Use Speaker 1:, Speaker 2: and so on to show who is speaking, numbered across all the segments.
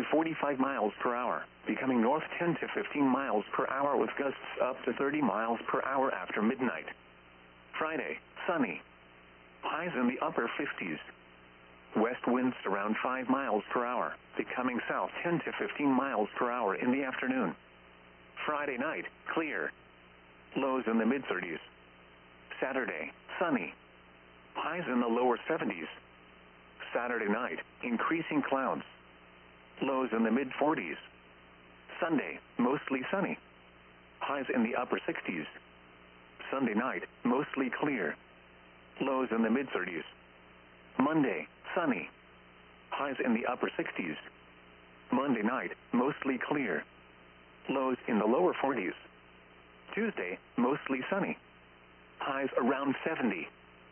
Speaker 1: 45 miles per hour, becoming north 10 to 15 miles per hour with gusts up to 30 miles per hour after midnight. Friday, sunny. Highs in the upper 50s. West winds around 5 miles per hour, becoming south 10 to 15 miles per hour in the afternoon. Friday night, clear. Lows in the mid-30s. Saturday, sunny. Highs in the lower 70s. Saturday night, increasing clouds. Lows in the mid-40s. Sunday, mostly sunny. Highs in the upper 60s. Sunday night, mostly clear. Lows in the mid-30s. Monday, sunny. Highs in the upper 60s. Monday night, mostly clear. Lows in the lower 40s. Tuesday, mostly sunny. Highs around 70.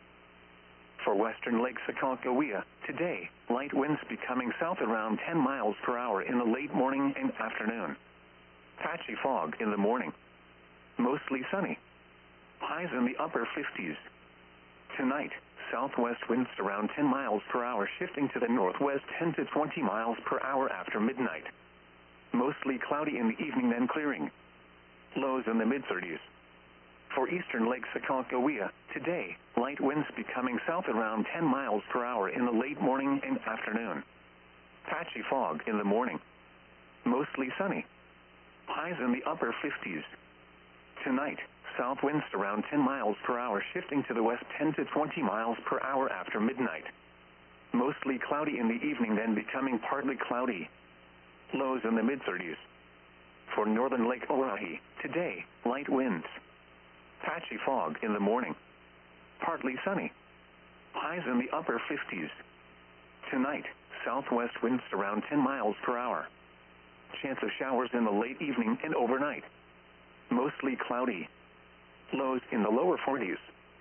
Speaker 1: For western Lake Sakakawea, today, light winds becoming south around 10 miles per hour in the late morning and afternoon. Patchy fog in the morning. Mostly sunny. Highs in the upper 50s. Tonight, southwest winds around 10 miles per hour shifting to the northwest 10 to 20 miles per hour after midnight. Mostly cloudy in the evening, then clearing. Lows in the mid-30s. For eastern Lake Sakakawea, today, light winds becoming south around 10 miles per hour in the late morning and afternoon. Patchy fog in the morning. Mostly sunny. Highs in the upper 50s. Tonight, south winds around 10 miles per hour shifting to the west 10 to 20 miles per hour after midnight. Mostly cloudy in the evening, then becoming partly cloudy. Lows in the mid-30s. For northern Lake Oahe, today, light winds. Patchy fog in the morning. Partly sunny. Highs in the upper 50s. Tonight, southwest winds around 10 miles per hour. Chance of showers in the late evening and overnight. Mostly cloudy. Lows in the lower 40s.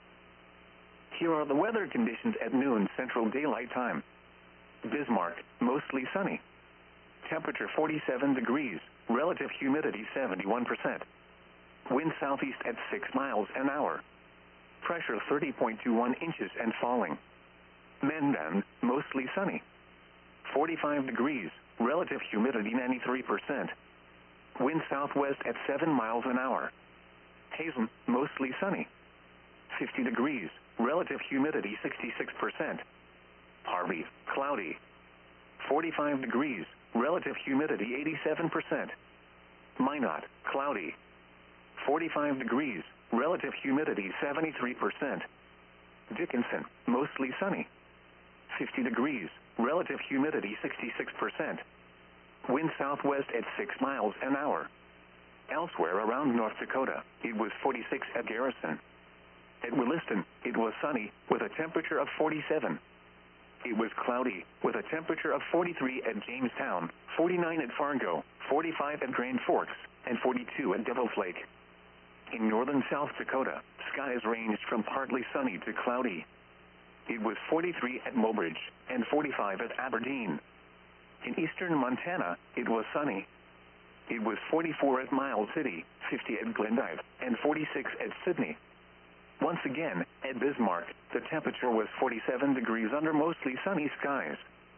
Speaker 1: Here are the weather conditions at noon Central Daylight Time. Bismarck, mostly sunny. Temperature 47 degrees, relative humidity 71%. Wind southeast at 6 miles an hour. Pressure 30.21 inches and falling. Mandan, mostly sunny. 45 degrees, relative humidity 93%. Wind southwest at 7 miles an hour. Hazen, mostly sunny. 50 degrees, relative humidity 66%. Harvey, cloudy. 45 degrees, relative humidity 87%. Minot, cloudy. 45 degrees, relative humidity 73%. Dickinson, mostly sunny. 50 degrees, relative humidity 66%. Wind southwest at 6 miles an hour. Elsewhere around North Dakota, it was 46 at Garrison. At Williston, it was sunny with a temperature of 47. It was cloudy with a temperature of 43 at Jamestown, 49 at Fargo, 45 at Grand Forks, and 42 at Devil's Lake. In northern South Dakota, skies ranged from partly sunny to cloudy. It was 43 at Mobridge and 45 at Aberdeen. In eastern Montana, it was sunny. It was 44 at Miles City, 50 at Glendive, and 46 at Sydney. Once again, at Bismarck, the temperature was 47 degrees under mostly sunny skies.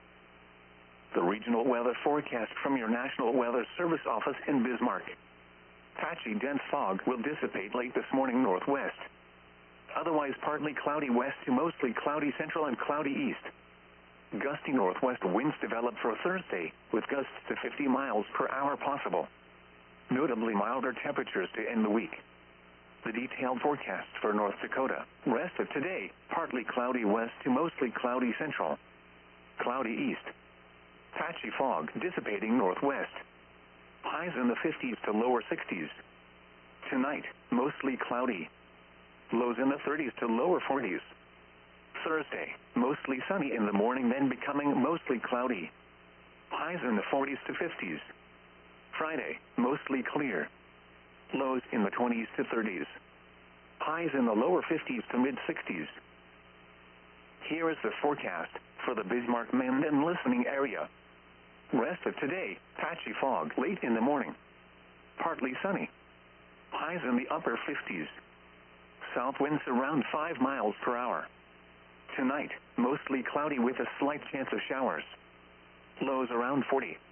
Speaker 1: The regional weather forecast from your National Weather Service office in Bismarck. Patchy dense fog will dissipate late this morning northwest. Otherwise partly cloudy west to mostly cloudy central and cloudy east. Gusty northwest winds develop for Thursday, with gusts to 50 miles per hour possible. Notably milder temperatures to end the week. The detailed forecast for North Dakota. Rest of today, partly cloudy west to mostly cloudy central. Cloudy east. Patchy fog dissipating northwest. Highs in the 50s to lower 60s. Tonight, mostly cloudy. Lows in the 30s to lower 40s. Thursday, mostly sunny in the morning, then becoming mostly cloudy. Highs in the 40s to 50s. Friday, mostly clear. Lows in the 20s to 30s. Highs in the lower 50s to mid-60s. Here is the forecast for the Bismarck-Mandan listening area. Rest of today, patchy fog late in the morning. Partly sunny. Highs in the upper 50s. South winds around 5 miles per hour. Tonight, mostly cloudy with a slight chance of showers. Lows around 40.